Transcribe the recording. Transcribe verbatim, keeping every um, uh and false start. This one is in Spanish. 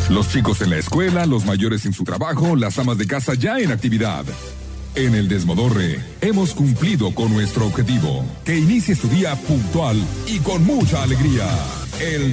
Los chicos en la escuela, los mayores en su trabajo, las amas de casa ya en actividad. En el Desmodorre hemos cumplido con nuestro objetivo. Que inicie su día puntual y con mucha alegría. El